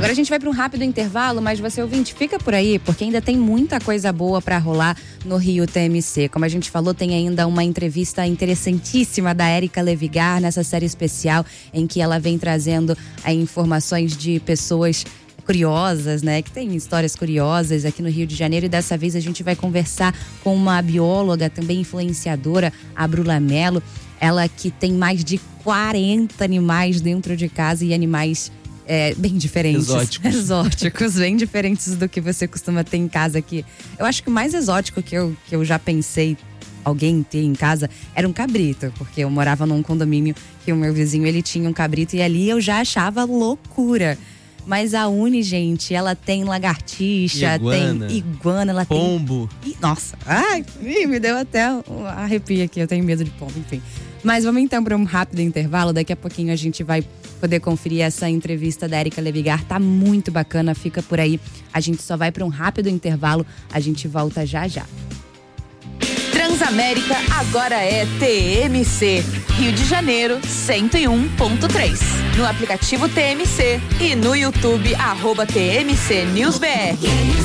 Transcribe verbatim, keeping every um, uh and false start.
Agora a gente vai para um rápido intervalo, mas você, ouvinte, fica por aí, porque ainda tem muita coisa boa para rolar no Rio T M C. Como a gente falou, tem ainda uma entrevista interessantíssima da Érica Levigar nessa série especial, em que ela vem trazendo aí, informações de pessoas curiosas, né? Que tem histórias curiosas aqui no Rio de Janeiro. E dessa vez a gente vai conversar com uma bióloga, também influenciadora, a Bruna Mello. Ela que tem mais de quarenta animais dentro de casa e animais É, bem diferentes. Exóticos. Exóticos, bem diferentes do que você costuma ter em casa aqui. Eu acho que o mais exótico que eu, que eu já pensei alguém ter em casa era um cabrito, porque eu morava num condomínio que o meu vizinho, ele tinha um cabrito e ali eu já achava loucura. Mas a Uni, gente, ela tem lagartixa, iguana, tem iguana, ela pombo. tem… pombo. Nossa, ai, me deu até um arrepio aqui, eu tenho medo de pombo, enfim. Mas vamos então para um rápido intervalo, daqui a pouquinho a gente vai poder conferir essa entrevista da Érica Levigar, tá muito bacana, fica por aí. A gente só vai para um rápido intervalo, a gente volta já já. Transamérica agora é T M C, Rio de Janeiro cento e um ponto três. No aplicativo T M C e no YouTube, arroba T M C News B R.